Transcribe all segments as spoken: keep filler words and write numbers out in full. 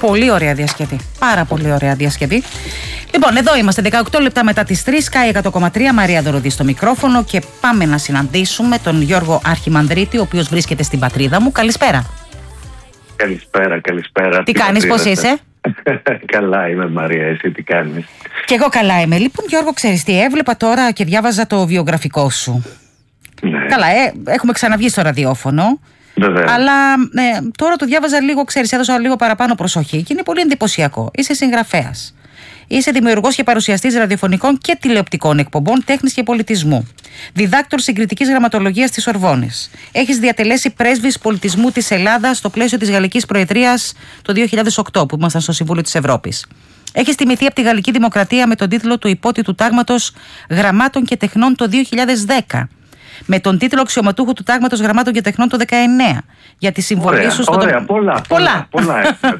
Πολύ ωραία διασκευή. Πάρα πολύ ωραία διασκευή. Λοιπόν, εδώ είμαστε δεκαοκτώ λεπτά μετά τις τρεις, Sky εκατό κόμμα τρία, Μαρία Δωροδή στο μικρόφωνο και πάμε να συναντήσουμε τον Γιώργο Αρχιμανδρίτη, ο οποίος βρίσκεται στην πατρίδα μου. Καλησπέρα. Καλησπέρα, καλησπέρα. Τι κάνεις, πώς είσαι? Καλά είμαι, Μαρία, εσύ τι κάνεις? Και εγώ καλά είμαι. Λοιπόν, Γιώργο, ξέρεις τι, έβλεπα τώρα και διάβαζα το βιογραφικό σου. Ναι. Καλά, ε, έχουμε ξαναβγεί στο ραδιόφωνο. Βεβαίως. Αλλά ε, τώρα το διάβαζα λίγο, ξέρεις, έδωσα λίγο παραπάνω προσοχή και είναι πολύ εντυπωσιακό. Είσαι συγγραφέας. Είσαι δημιουργός και παρουσιαστής ραδιοφωνικών και τηλεοπτικών εκπομπών τέχνης και πολιτισμού. Διδάκτορ συγκριτικής γραμματολογίας της Σορβόνης. Έχεις διατελέσει πρέσβης πολιτισμού της Ελλάδας στο πλαίσιο της Γαλλικής Προεδρίας το δύο χιλιάδες οκτώ, που ήμασταν στο Συμβούλιο της Ευρώπης. Έχεις τιμηθεί από τη Γαλλική Δημοκρατία με τον τίτλο του Υπότιτλου Τάγματος Γραμμάτων και Τεχνών το δύο χιλιάδες δέκα. Με τον τίτλο αξιωματούχου του Τάγματος Γραμμάτων και Τεχνών το δεκαεννέα. Για τη συμβολή ωραία, σου στο. Ωραία, το... πολλά. Πολλά. πολλά, πολλά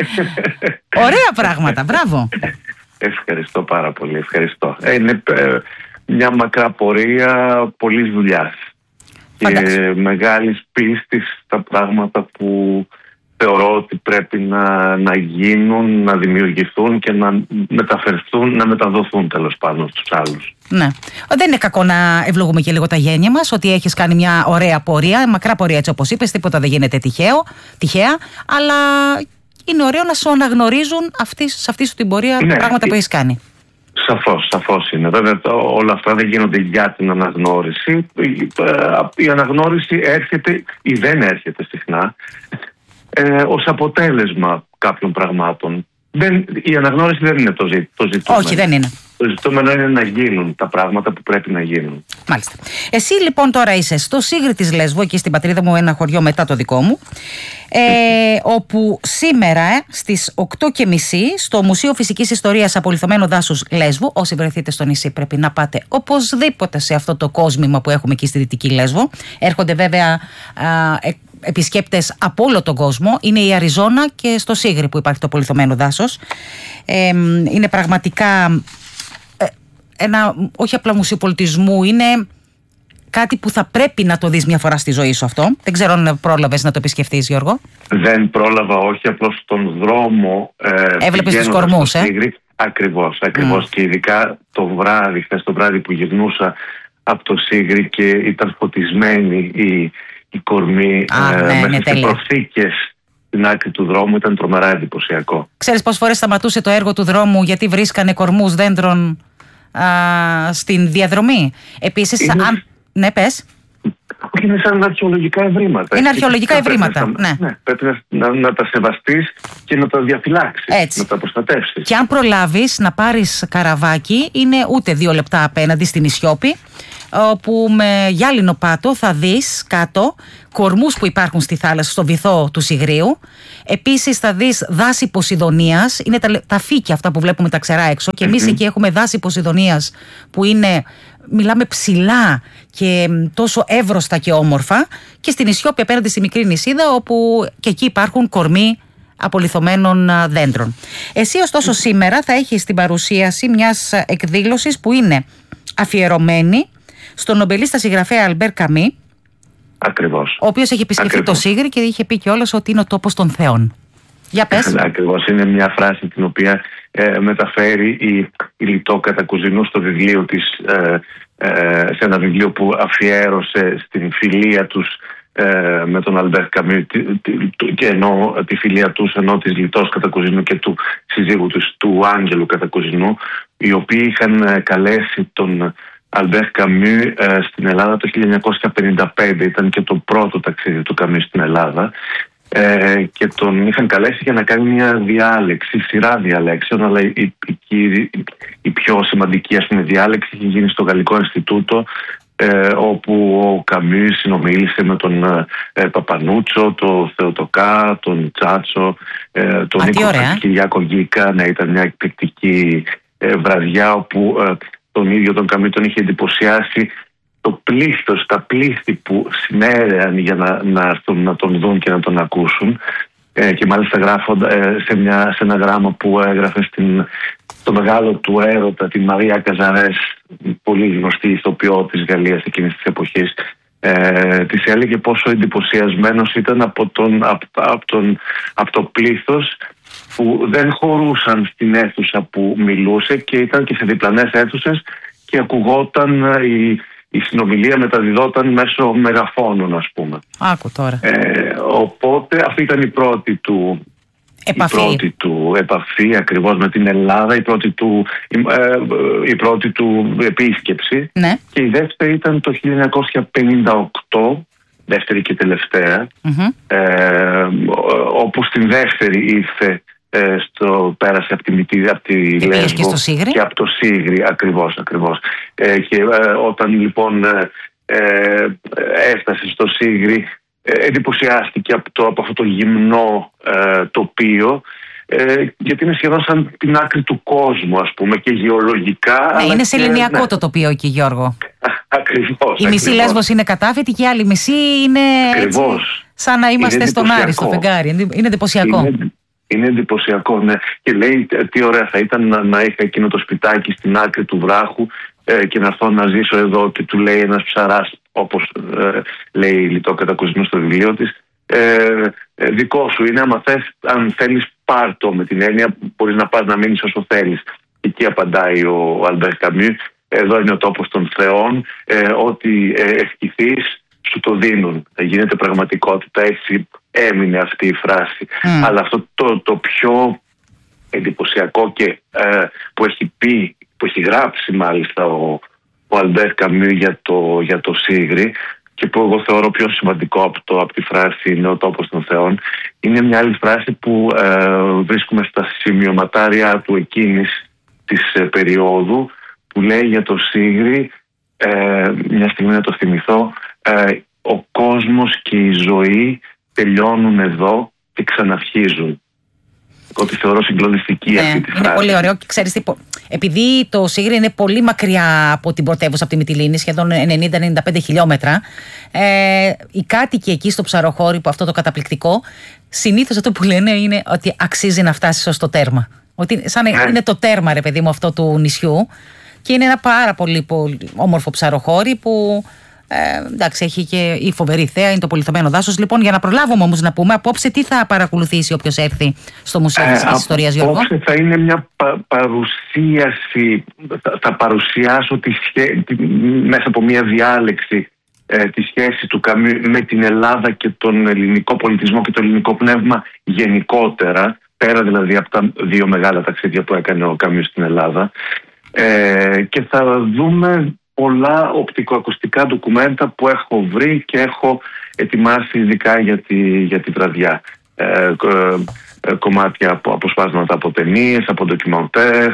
ωραία πράγματα, μπράβο. Ευχαριστώ πάρα πολύ, ευχαριστώ. Είναι ε, μια μακρά πορεία πολλής δουλειάς και μεγάλης πίστης στα πράγματα που θεωρώ ότι πρέπει να, να γίνουν, να δημιουργηθούν και να μεταφερθούν, να μεταδοθούν τέλος πάντων στους άλλους. Ναι. Δεν είναι κακό να ευλογούμε και λίγο τα γένια μας, ότι έχεις κάνει μια ωραία πορεία, μακρά πορεία έτσι όπως είπες, τίποτα δεν γίνεται τυχαίο, τυχαία, αλλά είναι ωραίο να σου αναγνωρίζουν αυτή, σε αυτή σου την πορεία ναι, τα πράγματα που έχεις κάνει. Σαφώς, σαφώς είναι. Βέβαια το, όλα αυτά δεν γίνονται για την αναγνώριση. Η, η αναγνώριση έρχεται ή δεν έρχεται συχνά ε, ως αποτέλεσμα κάποιων πραγμάτων. Δεν, η αναγνώριση δεν είναι το, ζη, το ζητούμενο. Όχι, δεν είναι. Το ζητούμενο είναι να γίνουν τα πράγματα που πρέπει να γίνουν. Μάλιστα. Εσύ λοιπόν τώρα είσαι στο Σύγρη της Λέσβου, εκεί στην πατρίδα μου, ένα χωριό μετά το δικό μου, ε, όπου σήμερα ε, στις οκτώ και μισή στο Μουσείο Φυσικής Ιστορίας Απολιθωμένου Δάσους Λέσβου, όσοι βρεθείτε στο νησί πρέπει να πάτε οπωσδήποτε σε αυτό το κόσμημα που έχουμε εκεί στη Δυτική Λέσβο. Έρχονται βέβαια α, ε, επισκέπτες από όλο τον κόσμο. Είναι η Αριζόνα και στο Σύγρη που υπάρχει το απολιθωμένο δάσος. Ε, είναι πραγματικά ένα, όχι απλά μουσείο πολιτισμού, είναι κάτι που θα πρέπει να το δεις μια φορά στη ζωή σου αυτό. Δεν ξέρω αν πρόλαβες να το επισκεφτείς, Γιώργο. Δεν πρόλαβα, όχι, απλώς στον δρόμο ε, έβλεπες τους κορμούς, ε? Ακριβώς, ακριβώς. Mm. Και ειδικά το βράδυ, χθες το βράδυ που γυρνούσα από το Σύγρη και ήταν φωτισμένη η, η κορμή ah, ε, ναι, μέσα σε προθήκες στην άκρη του δρόμου, ήταν τρομερά εντυπωσιακό. Ξέρεις πόσες φορές σταματούσε το έργο του δρόμου γιατί βρίσκανε κορμούς δέντρων α, στην διαδρομή? Επίσης, είναι... αν... ναι, πες. Είναι σαν αρχαιολογικά ευρήματα. Είναι αρχαιολογικά ευρήματα, ναι. ναι. Πρέπει να, να, να τα σεβαστείς και να τα διαφυλάξεις, έτσι, να τα προστατεύσεις. Και αν προλάβεις να πάρεις καραβάκι, είναι ούτε δύο λεπτά απέναντι στην Ισιώπη, όπου με γυάλινο πάτο θα δεις κάτω κορμούς που υπάρχουν στη θάλασσα, στο βυθό του Σιγρίου. Επίσης θα δεις δάση Ποσειδονίας, είναι τα, τα φύκια αυτά που βλέπουμε τα ξερά έξω, και εμείς mm-hmm. εκεί έχουμε δάση Ποσειδονίας που είναι, μιλάμε ψηλά και τόσο εύρωστα και όμορφα, και στην Ισιώπη απέναντι στη μικρή νησίδα, όπου και εκεί υπάρχουν κορμοί απολιθωμένων δέντρων. Εσύ ωστόσο mm-hmm. σήμερα θα έχεις την παρουσίαση μιας εκδήλωσης που είναι αφιερωμένη στον νομπελίστα συγγραφέα Αλμπέρ Καμί, ακριβώς, ο οποίος έχει επισκεφθεί ακριβώς το Σύγρη και είχε πει κιόλας ότι είναι ο τόπος των θεών. Για πες. Ακριβώς, είναι μια φράση την οποία ε, μεταφέρει η, η Λιτό Κατακουζινού στο βιβλίο της, ε, ε, σε ένα βιβλίο που αφιέρωσε στην φιλία τους ε, με τον Αλμπέρ Καμί, και ενώ τη φιλία τους, ενώ της Λιτός Κατακουζινού και του συζύγου τους, του Άγγελου Κατακουζινού, οι οποίοι είχαν καλέσει τον Αλμπέρ Καμί ε, στην Ελλάδα το χίλια εννιακόσια πενήντα πέντε. Ήταν και το πρώτο ταξίδι του Καμί στην Ελλάδα, ε, και τον είχαν καλέσει για να κάνει μια διάλεξη, σειρά διαλέξεων, αλλά η, η, η, η πιο σημαντική, ας πούμε, διάλεξη είχε γίνει στο Γαλλικό Ινστιτούτο, ε, όπου ο Καμί συνομίλησε με τον ε, Παπανούτσο, τον Θεοτοκά, τον Τσάτσο, ε, τον Νίκο Κυριάκο Γκίκα. Ναι, ήταν μια εκπληκτική ε, βραδιά όπου ε, τον ίδιο τον Καμί τον είχε εντυπωσιάσει το πλήθος, τα πλήθη που συνέρεαν για να, να, να τον δουν και να τον ακούσουν. Ε, και μάλιστα γράφοντα ε, σε, μια, σε ένα γράμμα που έγραφε στην, το μεγάλο του έρωτα, την Μαρία Καζαρές, πολύ γνωστή ηθοποιό της Γαλλίας εκείνης της εποχής, ε, της έλεγε πόσο εντυπωσιασμένος ήταν από, τον, από, από, τον, από το πλήθος που δεν χωρούσαν στην αίθουσα που μιλούσε και ήταν και σε διπλανές αίθουσες και ακουγόταν η, η συνομιλία, μεταδιδόταν μέσω μεγαφώνων, ας πούμε. Άκου τώρα. Ε, οπότε αυτή ήταν η πρώτη του επαφή, η πρώτη του επαφή ακριβώς με την Ελλάδα, η πρώτη του, η, ε, η πρώτη του επίσκεψη. Ναι. Και η δεύτερη ήταν το χίλια εννιακόσια πενήντα οκτώ, δεύτερη και τελευταία, mm-hmm. ε, όπου στην δεύτερη ήρθε, ε, στο, πέρασε από τη, από τη Λέσβο και, και από το Σίγρη, ακριβώς, ακριβώς. Ε, και ε, όταν λοιπόν ε, ε, έφτασε στο Σίγρη, ε, εντυπωσιάστηκε από, το, από αυτό το γυμνό ε, τοπίο, ε, γιατί είναι σχεδόν σαν την άκρη του κόσμου, ας πούμε, και γεωλογικά. Ναι, είναι σε ελληνιακό ναι. το τοπίο εκεί, Γιώργο. Ακριβώς. Η μισή Λέσβος είναι κατάφετη και η άλλη μισή είναι έτσι, σαν να είμαστε στον Άρη, στο φεγγάρι. Είναι εντυπωσιακό. Είναι, είναι εντυπωσιακό, ναι. Και λέει τι ωραία θα ήταν να, να είχα εκείνο το σπιτάκι στην άκρη του βράχου ε, και να έρθω να ζήσω εδώ. Και του λέει ένας ψαράς, όπως ε, λέει η Λιτόκατα-Κουζινού στο βιβλίο της, ε, ε, δικό σου είναι, άμα θες, αν θέλεις πάρ' το, με την έννοια μπορείς να πας να μείνεις όσο θέλεις. Εκεί απαντάει ο Αλμπέρ Καμιού, εδώ είναι ο τόπος των θεών, ε, ό,τι ε, ευχηθείς σου το δίνουν, γίνεται πραγματικότητα. Έτσι έμεινε αυτή η φράση. Mm. Αλλά αυτό το, το πιο εντυπωσιακό και ε, που έχει πει, που έχει γράψει μάλιστα ο, ο Αλμπέρ Καμιού για το, για το Σίγρη, και που εγώ θεωρώ πιο σημαντικό από, το, από τη φράση είναι ο τόπος των θεών, είναι μια άλλη φράση που ε, βρίσκουμε στα σημειωματάρια του εκείνης της ε, περίοδου, που λέει για το Σίγρη, ε, μια στιγμή να το θυμηθώ, ε, ο κόσμος και η ζωή τελειώνουν εδώ και ξαναρχίζουν. Ότι θεωρώ συγκλονιστική ναι, αυτή τη φράση. Είναι πολύ ωραίο και ξέρεις τι, επειδή το Σίγρη είναι πολύ μακριά από την πρωτεύουσα, από τη Μυτιλήνη, σχεδόν ενενήντα με ενενήντα πέντε χιλιόμετρα, ε, οι κάτοικοι εκεί στο ψαροχώρι, που αυτό το καταπληκτικό, συνήθως αυτό που λένε είναι ότι αξίζει να φτάσει ως το τέρμα. Ότι σαν ναι. είναι το τέρμα, ρε παιδί μου, αυτό του νησιού. Και είναι ένα πάρα πολύ, πολύ όμορφο ψαροχώρι που ε, εντάξει, έχει και η φοβερή θέα, είναι το πολυθωμένο δάσος. Λοιπόν, για να προλάβουμε όμως να πούμε, απόψε τι θα παρακολουθήσει όποιος έρθει στο Μουσείο ε, της Ιστορίας, Γιώργο? Απόψε θα είναι μια πα- παρουσίαση, θα, θα παρουσιάσω τη σχέ, τη, μέσα από μια διάλεξη ε, τη σχέση του Καμιού με την Ελλάδα και τον ελληνικό πολιτισμό και το ελληνικό πνεύμα γενικότερα, πέρα δηλαδή από τα δύο μεγάλα ταξίδια που έκανε ο Καμιού στην Ελλάδα. Ε, και θα δούμε πολλά οπτικοακουστικά ντοκουμέντα που έχω βρει και έχω ετοιμάσει ειδικά για τη, για τη βραδιά. Ε, ε, ε, κομμάτια από αποσπάσματα από ταινίες, από ντοκιμαντέρ,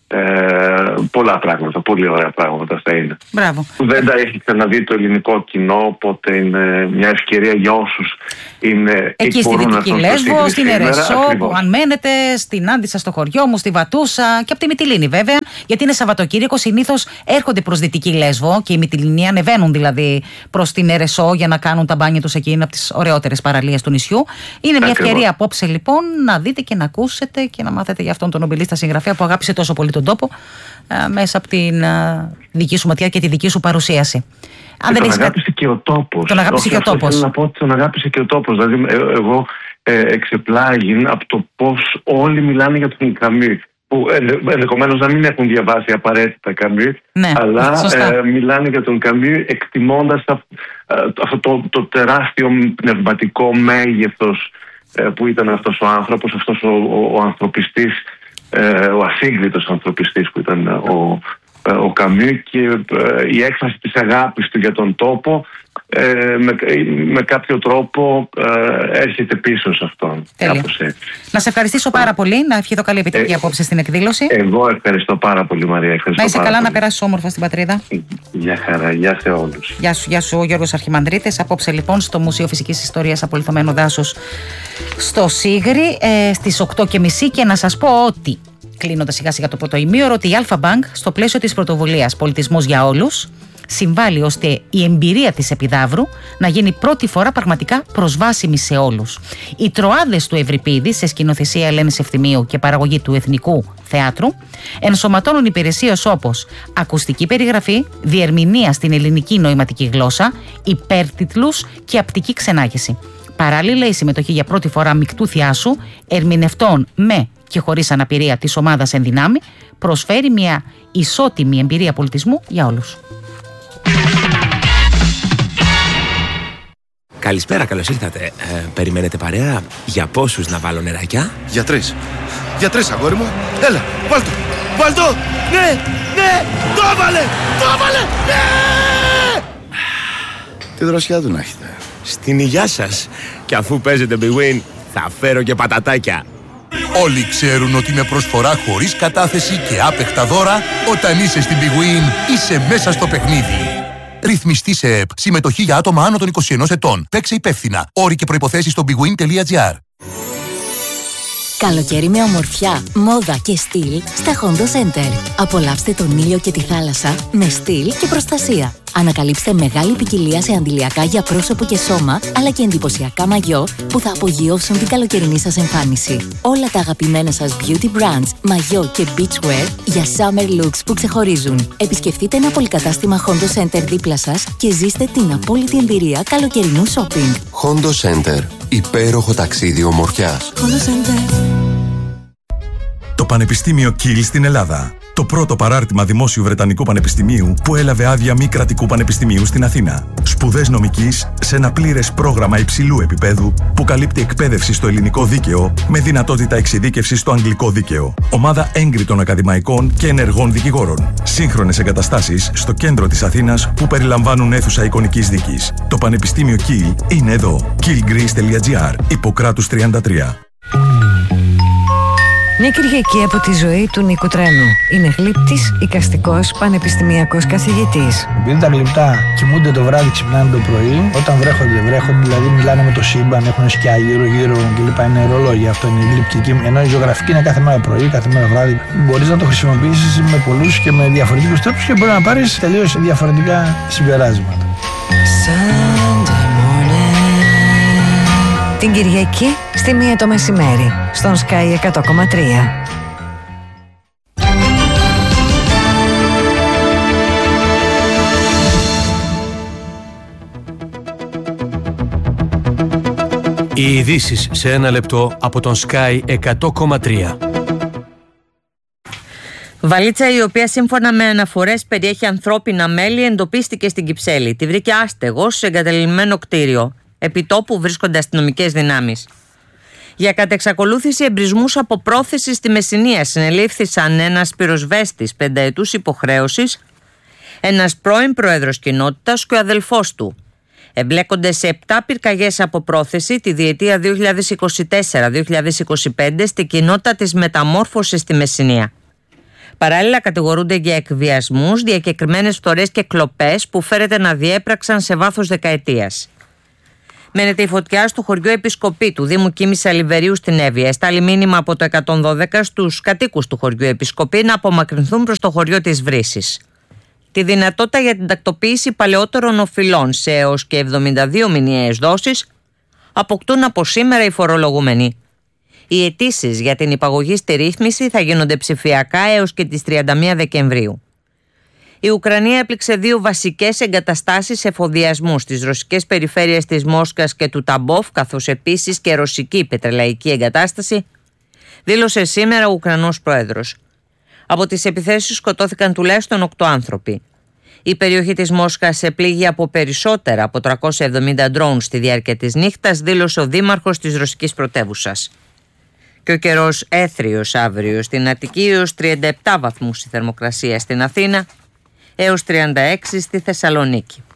ε, πολλά πράγματα, πολύ ωραία πράγματα θα είναι. Μπράβο. Δεν τα έχει ξαναδεί το ελληνικό κοινό, οπότε είναι μια ευκαιρία για όσους είναι εκεί στη Δυτική Λέσβο, στην Ερεσό, που αν μένετε, στην Άντισσα, στο χωριό μου, στη Βατούσα και από τη Μυτιλήνη βέβαια, γιατί είναι Σαββατοκύριακο, συνήθως έρχονται προς Δυτική Λέσβο και οι Μυτιληνοί ανεβαίνουν δηλαδή προς την Ερεσό για να κάνουν τα μπάνια τους εκεί, είναι από τις ωραιότερες παραλίες του νησιού. Είναι μια ακριβώς ευκαιρία απόψε λοιπόν να δείτε και να ακούσετε και να μάθετε για αυτόν τον νομπελίστα συγγραφέα που αγάπησε τόσο πολύ τον τόπο, α, μέσα από την α, δική σου ματιά και τη δική σου παρουσίαση. Αν δεν τον αγάπησε κα... και ο τόπος. Τον αγάπησε και ο τόπος. Θέλω να πω ότι τον αγάπησε και ο τόπος. Δηλαδή, ε, εγώ ε, εξεπλάγει από το πώς όλοι μιλάνε για τον Καμιού. Που ε, ενδεχομένως να μην έχουν διαβάσει απαραίτητα Καμιού, ναι, αλλά ε, μιλάνε για τον Καμιού εκτιμώντας α, α, αυτό το, το τεράστιο πνευματικό μέγεθος ε, που ήταν αυτός ο άνθρωπος, αυτός ο, ο, ο ανθρωπιστής, ε, ο ασύγκριτος ανθρωπιστής που ήταν ο. ο Καμιού, και ε, η έκφραση της αγάπης του για τον τόπο ε, με, με κάποιο τρόπο ε, έρχεται πίσω σε αυτόν. Να σε ευχαριστήσω πάρα πολύ, να ευχηθώ καλή επιτυχία ε, απόψε στην εκδήλωση. Εγώ ευχαριστώ πάρα πολύ, Μαρία. Ευχαριστώ, να είσαι πάρα καλά, πολύ. Να περάσεις όμορφα στην πατρίδα. Γεια χαρά, γεια σε όλους. Γεια σου, γεια σου, ο Γιώργος Αρχιμανδρίτης. Απόψε λοιπόν στο Μουσείο Φυσικής Ιστορίας Απολιθωμένο Δάσος στο Σίγρη ε, στις οκτώ και μισή, και να σας πω ότι κλείνοντας σιγά σιγά το πρώτο ημίωρο, ότι η Αλφα Bank στο πλαίσιο της πρωτοβουλίας Πολιτισμός για Όλους συμβάλλει ώστε η εμπειρία της Επιδαύρου να γίνει πρώτη φορά πραγματικά προσβάσιμη σε όλους. Οι Τροάδες του Ευρυπίδη, σε σκηνοθεσία Ελένης Ευθυμίου και παραγωγή του Εθνικού Θεάτρου, ενσωματώνουν υπηρεσίες όπως ακουστική περιγραφή, διερμηνία στην ελληνική νοηματική γλώσσα, υπέρτιτλους και απτική ξενάγηση. Παράλληλα, η συμμετοχή για πρώτη φορά μεικτού θειάσου ερμηνευτών με και χωρίς αναπηρία της ομάδας Ενδυνάμει προσφέρει μια ισότιμη εμπειρία πολιτισμού για όλους. Καλησπέρα, καλώς ήρθατε. Ε, περιμένετε παρέα? Για πόσους να βάλω νεράκια? Για τρεις. Για τρεις, αγόρι μου. Έλα, βάλ' το. Βάλ' το. Ναι, ναι, το έβαλε, το έβαλε, ναι! Τι δροσιά του να έχετε. Στην υγειά σας. Και αφού παίζετε Big Win, θα φέρω και πατατάκια. Όλοι ξέρουν ότι με προσφορά χωρίς κατάθεση και άπεχτα δώρα, όταν είσαι στην Big Win, είσαι μέσα στο παιχνίδι. Ρυθμιστή σε ΕΠ. Συμμετοχή για άτομα άνω των είκοσι ενός ετών. Παίξε υπεύθυνα. Όροι και προϋποθέσεις στο bigwin τελεία gr. Καλοκαίρι με ομορφιά, μόδα και στυλ στα Hondo Center. Απολαύστε τον ήλιο και τη θάλασσα με στυλ και προστασία. Ανακαλύψτε μεγάλη ποικιλία σε αντιλιακά για πρόσωπο και σώμα, αλλά και εντυπωσιακά μαγιό που θα απογειώσουν την καλοκαιρινή σας εμφάνιση. Όλα τα αγαπημένα σας beauty brands, μαγιό και beachwear για summer looks που ξεχωρίζουν. Επισκεφτείτε ένα πολυκατάστημα Hondo Center δίπλα σας και ζήστε την απόλυτη εμπειρία καλοκαιρινού shopping. Hondo Center. Υπέροχο ταξίδι ομορφιάς. Hondo Center. Το Πανεπιστήμιο Κιλ στην Ελλάδα. Το πρώτο παράρτημα δημόσιου Βρετανικού Πανεπιστημίου που έλαβε άδεια μη κρατικού πανεπιστημίου στην Αθήνα. Σπουδές νομικής σε ένα πλήρες πρόγραμμα υψηλού επίπεδου που καλύπτει εκπαίδευση στο ελληνικό δίκαιο με δυνατότητα εξειδίκευσης στο αγγλικό δίκαιο. Ομάδα έγκριτων ακαδημαϊκών και ενεργών δικηγόρων. Σύγχρονες εγκαταστάσεις στο κέντρο της Αθήνας που περιλαμβάνουν αίθουσα εικονικής δίκης. Το Πανεπιστήμιο Κιλ είναι εδώ. κιλ γκρις τελεία gr. Ιπποκράτους τριάντα τρία. Μια Κυριακή από τη ζωή του Νίκου Τρένου. Είναι γλύπτης, εικαστικός, πανεπιστημιακός καθηγητής. Επειδή τα γλυπτά κοιμούνται το βράδυ, ξυπνάνε το πρωί, όταν βρέχονται, βρέχονται, δηλαδή μιλάνε με το σύμπαν, έχουν σκιά γύρω-γύρω κλπ. Είναι ρολόγια, αυτό είναι η γλυπτική. Ενώ η ζωγραφική είναι κάθε μέρα πρωί, κάθε μέρα βράδυ. Μπορείς να το χρησιμοποιήσεις με πολλούς και με διαφορετικούς τρόπους και μπορεί να πάρεις τελείως διαφορετικά συμπεράσματα. Την Κυριακή στη μία το μεσημέρι, στον Sky εκατό κόμμα τρία. Οι ειδήσεις σε ένα λεπτό από τον Sky εκατό κόμμα τρία. Βαλίτσα η οποία σύμφωνα με αναφορές περιέχει ανθρώπινα μέλη εντοπίστηκε στην Κυψέλη. Τη βρήκε άστεγος σε εγκαταλειμμένο κτίριο. Επί τόπου βρίσκονται αστυνομικές δυνάμεις. Για κατεξακολούθηση εμπρισμούς από πρόθεση στη Μεσσηνία συνελήφθησαν ένας πυροσβέστης πενταετούς υποχρέωσης, ένας πρώην πρόεδρος κοινότητας και ο αδελφός του. Εμπλέκονται σε επτά πυρκαγιές από πρόθεση τη διετία δύο χιλιάδες είκοσι τέσσερα δύο χιλιάδες είκοσι πέντε στην κοινότητα της Μεταμόρφωσης στη Μεσσηνία. Παράλληλα κατηγορούνται για εκβιασμούς, διακεκριμένες φθορές και κλοπές που φέρεται να διέπραξαν σε βάθος δεκαετίας. Μένεται η φωτιά στο χωριό Επισκοπή του Δήμου Κίμης Αλιβερίου στην Εύβοια. Εστάλει μήνυμα από το εκατόν δώδεκα στους κατοίκους του χωριού Επισκοπή να απομακρυνθούν προς το χωριό της Βρύσης. Τη δυνατότητα για την τακτοποίηση παλαιότερων οφειλών σε έως και εβδομήντα δύο μηνιαίες δόσεις αποκτούν από σήμερα οι φορολογούμενοι. Οι αιτήσεις για την υπαγωγή στη ρύθμιση θα γίνονται ψηφιακά έως και τις τριάντα μία Δεκεμβρίου. Η Ουκρανία έπληξε δύο βασικές εγκαταστάσεις εφοδιασμού στις ρωσικές περιφέρειες της Μόσχας και του Ταμπόφ, καθώς επίσης και ρωσική πετρελαϊκή εγκατάσταση, δήλωσε σήμερα ο Ουκρανός πρόεδρος. Από τις επιθέσεις σκοτώθηκαν τουλάχιστον οκτώ άνθρωποι. Η περιοχή της Μόσχας επλήγει από περισσότερα από τριακόσια εβδομήντα ντρόουν στη διάρκεια της νύχτας, δήλωσε ο δήμαρχος της ρωσικής πρωτεύουσας. Και ο καιρός έθριος αύριο στην Αττική έως τριάντα επτά βαθμούς η θερμοκρασία στην Αθήνα, έως τριάντα έξι στη Θεσσαλονίκη.